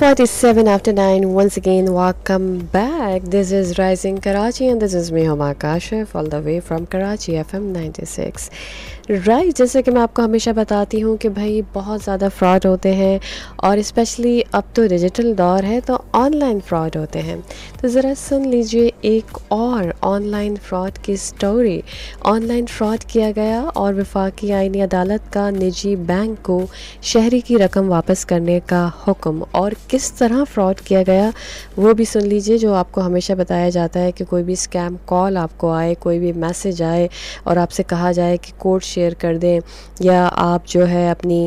47 after 9. Once again, welcome back. This is Rising Karachi and this is me, Huma Kashif, all the way from Karachi FM 96. Right जैसे कि मैं आपको हमेशा बताती हूँ कि भाई बहुत ज़्यादा फ्रॉड होते हैं और स्पेशली अब तो डिजिटल दौर है तो ऑनलाइन फ्रॉड होते हैं। तो ज़रा सुन लीजिए एक और ऑनलाइन फ्रॉड की स्टोरी। ऑनलाइन फ्रॉड किया गया और वफाकी आईनी अदालत का निजी बैंक को शहरी की रकम वापस करने का हुक्म, और किस तरह फ्रॉड किया गया वो भी सुन लीजिए। जो आपको हमेशा बताया जाता है कि कोई भी स्कैम कॉल आपको आए, कोई भी मैसेज आए और आपसे कहा जाए कि कोड शेयर कर दें, या आप जो है अपनी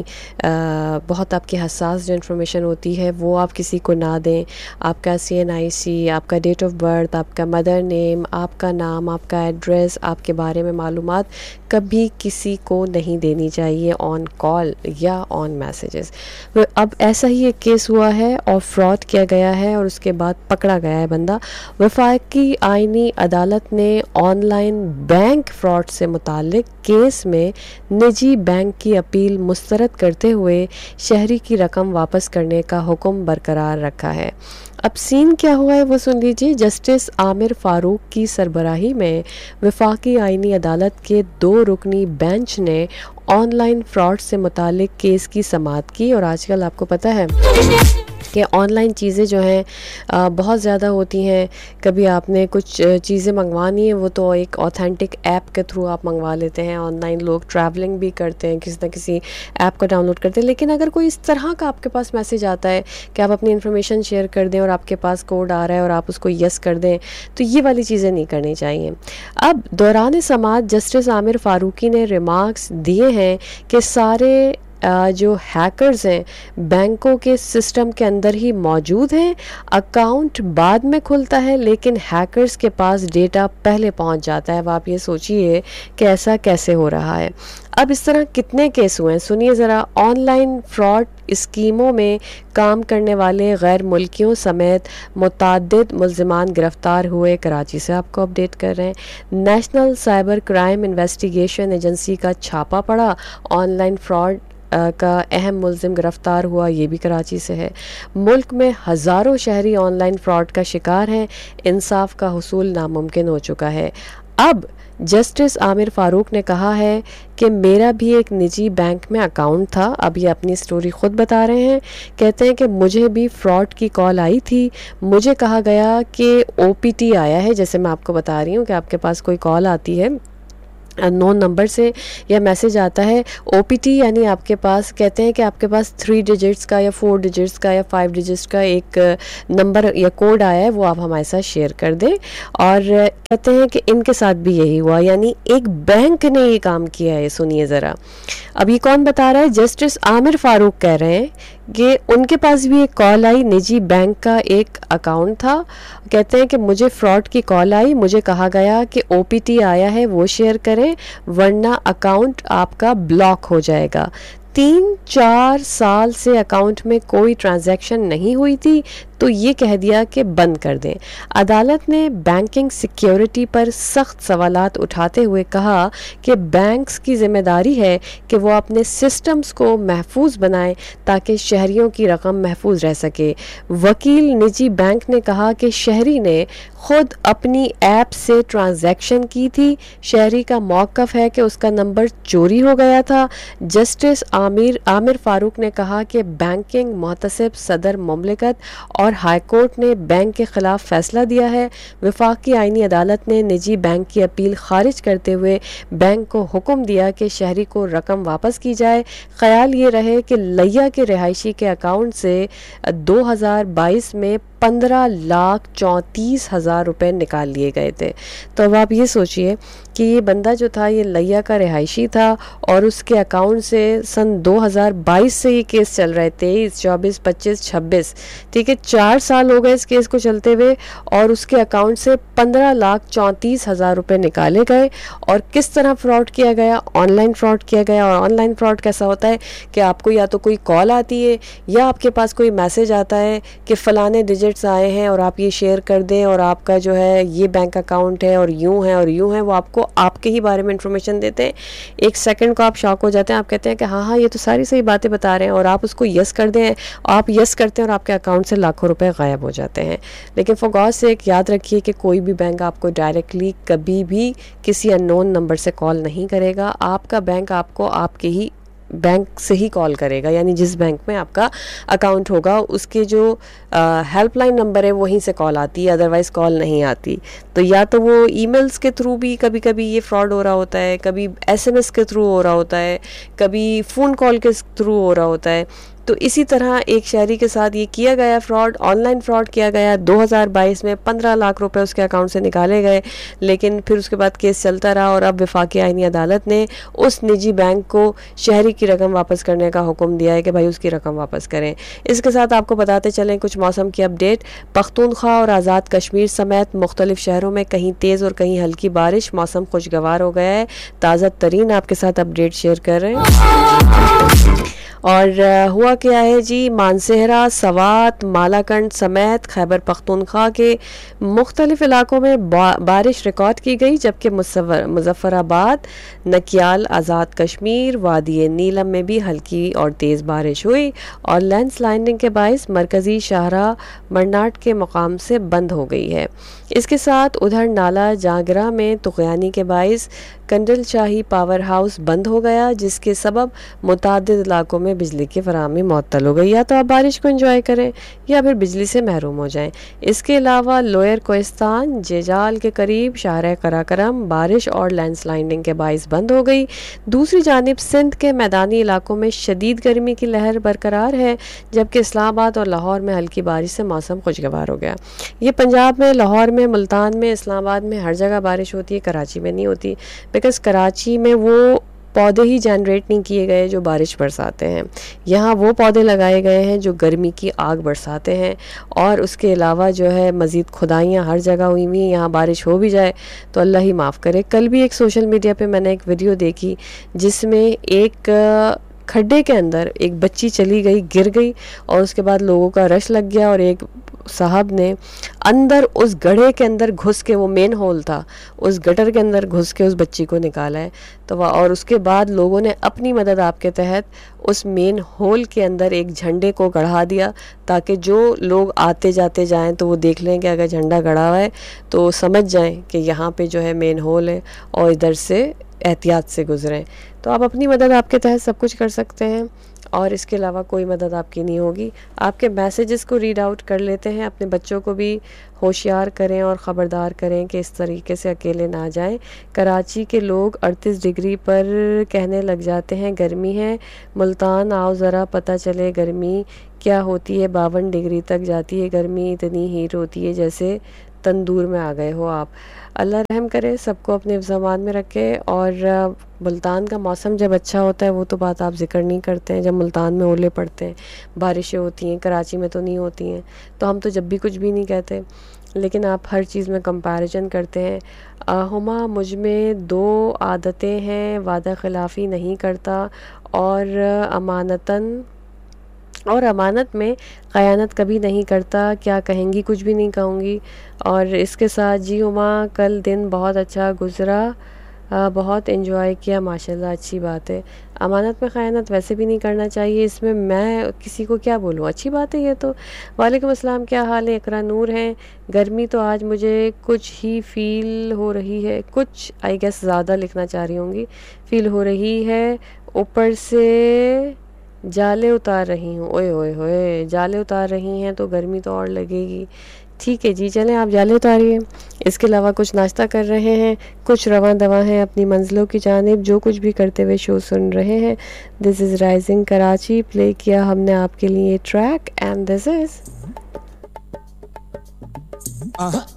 बहुत आपकी हसास जो इन्फॉर्मेशन होती है वो आप किसी को ना दें। आपका CNIC, आपका डेट ऑफ बर्थ, आपका मदर नेम, आपका नाम, आपका एड्रेस, आपके बारे में मालूमात कभी किसी को नहीं देनी चाहिए ऑन कॉल या ऑन मैसेजेस। अब ऐसा ही एक केस हुआ है और फ्रॉड किया गया है और उसके बाद पकड़ा गया है बंदा। वफाकी आईनी अदालत ने ऑनलाइन बैंक फ्रॉड से मुताल्लिक केस में निजी बैंक की अपील मुस्तरद करते हुए शहरी की रकम वापस करने का हुक्म बरकरार रखा है। अब सीन क्या हुआ है वो सुन लीजिए। जस्टिस आमिर फारूक की सरबराही में वफाकी आईनी अदालत के 2 रुकनी बेंच ने ऑनलाइन फ्रॉड से मुतालिक केस की समाअत की। और आजकल आपको पता है कि ऑनलाइन चीज़ें जो हैं बहुत ज़्यादा होती हैं। कभी आपने कुछ चीज़ें मंगवानी है वो तो एक ऑथेंटिक ऐप के थ्रू आप मंगवा लेते हैं। ऑनलाइन लोग ट्रैवलिंग भी करते हैं, किसी न किसी ऐप को डाउनलोड करते हैं। लेकिन अगर कोई इस तरह का आपके पास मैसेज आता है कि आप अपनी इन्फॉर्मेशन शेयर कर दें और आपके पास कोड आ रहा है और आप उसको यस कर दें, तो ये वाली चीज़ें नहीं करनी चाहिए। अब दौरान समाअत जस्टिस आमिर फारूकी ने रिमार्क्स दिए हैं कि सारे जो हैकर्स हैं बैंकों के सिस्टम के अंदर ही मौजूद हैं। अकाउंट बाद में खुलता है लेकिन हैकर्स के पास डेटा पहले पहुंच जाता है। अब आप ये सोचिए कि ऐसा कैसे हो रहा है। अब इस तरह कितने केस हुए हैं सुनिए ज़रा। ऑनलाइन फ्रॉड स्कीमों में काम करने वाले गैर मुल्कियों समेत मुतअद्दिद मुल्ज़िमान गिरफ्तार हुए। कराची से आपको अपडेट कर रहे हैं। National cyber crime investigation agency का छापा पड़ा, ऑनलाइन फ्रॉड का अहम मुल्ज़िम गिरफ्तार हुआ। ये भी कराची से है। मुल्क में हज़ारों शहरी ऑनलाइन फ्रॉड का शिकार हैं। इंसाफ का हुसूल नामुमकिन हो चुका है। अब जस्टिस आमिर फारूक ने कहा है कि मेरा भी एक निजी बैंक में अकाउंट था। अब ये अपनी स्टोरी ख़ुद बता रहे हैं। कहते हैं कि मुझे भी फ्रॉड की कॉल आई थी। मुझे कहा गया कि OPT आया है। जैसे मैं आपको बता रही हूँ कि आपके पास कोई कॉल आती है अननोन नंबर से या मैसेज आता है OPT, यानी आपके पास कहते हैं कि आपके पास 3 डिजिट्स का या 4 डिजिट्स का या 5 डिजिट्स का एक नंबर या कोड आया है, वो आप हमारे साथ शेयर कर दें। और कहते हैं कि इनके साथ भी यही हुआ, यानी एक बैंक ने ये काम किया है। सुनिए ज़रा, अब ये कौन बता रहा है? जस्टिस आमिर फारूक कह रहे हैं कि उनके पास भी एक कॉल आई, निजी बैंक का एक अकाउंट था। कहते हैं कि मुझे फ्रॉड की कॉल आई, मुझे कहा गया कि OPT आया है वो शेयर करें वरना अकाउंट आपका ब्लॉक हो जाएगा। 3-4 साल से अकाउंट में कोई ट्रांजैक्शन नहीं हुई थी तो ये कह दिया कि बंद कर दें। अदालत ने बैंकिंग सिक्योरिटी पर सख्त सवालात उठाते हुए कहा कि बैंक्स की जिम्मेदारी है कि वो अपने सिस्टम्स को महफूज बनाएं ताकि शहरियों की रकम महफूज रह सके। वकील निजी बैंक ने कहा कि शहरी ने खुद अपनी ऐप से ट्रांजैक्शन की थी। शहरी का मौक़िफ़ है कि उसका नंबर चोरी हो गया था। जस्टिस आमिर फारूक ने कहा कि बैंकिंग मुहतसिब सदर मुमलिकत और हाई कोर्ट ने बैंक के ख़िलाफ़ फ़ैसला दिया है। वफाकी आईनी अदालत ने निजी बैंक की अपील खारिज करते हुए बैंक को हुक्म दिया कि शहरी को रकम वापस की जाए। ख्याल ये रहे कि लैया के रिहायशी के अकाउंट से 2022 में 15,34,000 रुपये निकाल लिए गए थे। तो अब आप ये सोचिए कि ये बंदा जो था ये लैया का रिहायशी था और उसके अकाउंट से सन 2022 से ये केस चल रहे, 23, 24, 25, 26, ठीक है, 4 साल हो गए इस केस को चलते हुए और उसके अकाउंट से 15,34,000 रुपये निकाले गए। और किस तरह फ्रॉड किया गया? ऑनलाइन फ्रॉड किया गया। और ऑनलाइन फ्रॉड कैसा होता है कि आपको या तो कोई कॉल आती है या आपके पास कोई मैसेज आता है कि फ़लाने डिजिट डिजिट्स आए हैं और आप ये शेयर कर दें और आपका जो है ये बैंक अकाउंट है और यूँ है और यूँ है, वो आपको आपके ही बारे में इन्फॉर्मेशन देते हैं। एक सेकंड को आप शॉक हो जाते हैं, आप कहते हैं कि हाँ हाँ ये तो सारी सही बातें बता रहे हैं, और आप उसको यस कर दें, आप यस करते हैं और आपके अकाउंट से लाखों रुपए गायब हो जाते हैं। लेकिन फॉर गॉड सेक याद रखिए कि कोई भी बैंक आपको डायरेक्टली कभी भी किसी अननोन नंबर से कॉल नहीं करेगा। आपका बैंक आपको आपके ही बैंक से ही कॉल करेगा, यानी जिस बैंक में आपका अकाउंट होगा उसके जो हेल्पलाइन नंबर है वहीं से कॉल आती है, अदरवाइज़ कॉल नहीं आती। तो या तो वो ईमेल्स के थ्रू भी कभी कभी ये फ्रॉड हो रहा होता है, कभी एसएमएस के थ्रू हो रहा होता है, कभी फ़ोन कॉल के थ्रू हो रहा होता है। तो इसी तरह एक शहरी के साथ ये किया गया फ्रॉड, ऑनलाइन फ्रॉड किया गया। 2022 में 15 लाख रुपए उसके अकाउंट से निकाले गए, लेकिन फिर उसके बाद केस चलता रहा और अब वफाकी आईनी अदालत ने उस निजी बैंक को शहरी की रकम वापस करने का हुक्म दिया है कि भाई उसकी रकम वापस करें। इसके साथ आपको बताते चलें कुछ मौसम की अपडेट। पख्तूनख्वा और आज़ाद कश्मीर समेत मुख्तलिफ शहरों में कहीं तेज़ और कहीं हल्की बारिश, मौसम खुशगवार हो गया है। ताज़ा तरीन आपके साथ अपडेट शेयर कर रहे हैं। और हुआ क्या है जी, मानसेहरा, सवात, मालाकंड समेत खैबर पख्तूनख्वा के मुख्तलिफ इलाकों में बारिश रिकॉर्ड की गई, जबकि मुजफ्फराबाद, नकियाल, आज़ाद कश्मीर, वादी नीलम में भी हल्की और तेज़ बारिश हुई और लैंडस्लाइडिंग के बायस मरकज़ी शाहराह मरनाट के मुकाम से बंद हो गई है। इसके साथ उधर नाला जागरा में तुग़यानी के बायस कंडल शाही पावर हाउस बंद हो गया, जिसके सबब मुतादिद इलाकों में बिजली की फराहमी मुअत्तल हो गई। या तो आप बारिश को एंजॉय करें या फिर बिजली से महरूम हो जाएं। इसके अलावा लोअर कोहिस्तान, जेजाल के करीब शाहर कराकरम बारिश और लैंडस्लाइडिंग के बायस बंद हो गई। दूसरी जानिब सिंध के मैदानी इलाकों में शदीद गर्मी की लहर बरकरार है, जबकि इस्लामाबाद और लाहौर में हल्की बारिश से मौसम खुशगवार हो गया। ये पंजाब में, लाहौर में, मुल्तान में, इस्लामाबाद में हर जगह बारिश होती है, कराची में नहीं होती, बिकॉज़ कराची में वो पौधे ही जनरेट नहीं किए गए जो बारिश बरसाते हैं। यहाँ वो पौधे लगाए गए हैं जो गर्मी की आग बरसाते हैं, और उसके अलावा जो है मज़ीद खुदाइयाँ हर जगह हुई हुई हैं। यहाँ बारिश हो भी जाए तो अल्लाह ही माफ़ करे। कल भी एक सोशल मीडिया पे मैंने एक वीडियो देखी जिसमें एक खड्डे के अंदर एक बच्ची चली गई, गिर गई, और उसके बाद लोगों का रश लग गया और एक साहब ने अंदर उस गड्ढे के अंदर घुस के, वो मेन होल था, उस गटर के अंदर घुस के उस बच्ची को निकाला है। तो और उसके बाद लोगों ने अपनी मदद आपके तहत उस मेन होल के अंदर एक झंडे को गड़ा दिया, ताकि जो लोग आते जाते जाएं तो वो देख लें कि अगर झंडा गड़ा हुआ है तो समझ जाएं कि यहाँ पे जो है मेन होल है और इधर से एहतियात से गुजरें। तो आप अपनी मदद आपके तहत सब कुछ कर सकते हैं, और इसके अलावा कोई मदद आपकी नहीं होगी। आपके मैसेजेस को रीड आउट कर लेते हैं, अपने बच्चों को भी होशियार करें और ख़बरदार करें कि इस तरीके से अकेले ना जाएं। कराची के लोग 38 डिग्री पर कहने लग जाते हैं गर्मी है। मुल्तान आओ ज़रा पता चले गर्मी क्या होती है, 52 डिग्री तक जाती है गर्मी, इतनी हीट होती है जैसे तंदूर में आ गए हो आप। अल्लाह रहम करे, सबको अपने ज़मान में रखे। और मुल्तान का मौसम जब अच्छा होता है वो तो बात आप जिक्र नहीं करते हैं, जब मुल्तान में ओले पड़ते हैं, बारिशें होती हैं, कराची में तो नहीं होती हैं, तो हम तो जब भी कुछ भी नहीं कहते, लेकिन आप हर चीज़ में कंपैरिजन करते हैं। हुमा, मुझ में 2 आदतें हैं, वादा खिलाफ़ी नहीं करता और अमानत में ख़यानत कभी नहीं करता। क्या कहेंगी? कुछ भी नहीं कहूँगी। और इसके साथ जी हुमा, कल दिन बहुत अच्छा गुज़रा, बहुत एंजॉय किया, माशाल्लाह, अच्छी बात है। अमानत में ख़यानत वैसे भी नहीं करना चाहिए, इसमें मैं किसी को क्या बोलूँ, अच्छी बात है ये तो। वालेकुम अस्सलाम, क्या हाल है? इकरा नूर हैं। गर्मी तो आज मुझे कुछ ही फ़ील हो रही है, कुछ आई गेस ज़्यादा लिखना चाह रही होंगी, फ़ील हो रही है। ऊपर से जाले उतार रही हूँ, ओए होए होए, जाले उतार रही हैं तो गर्मी तो और लगेगी। ठीक है जी, चलें आप जाले उतारिए। इसके अलावा कुछ नाश्ता कर रहे हैं, कुछ रवां दवा हैं अपनी मंजिलों की जानिब, जो कुछ भी करते हुए शो सुन रहे हैं। This is rising Karachi, play किया हमने आपके लिए ट्रैक, एंड दिस इज़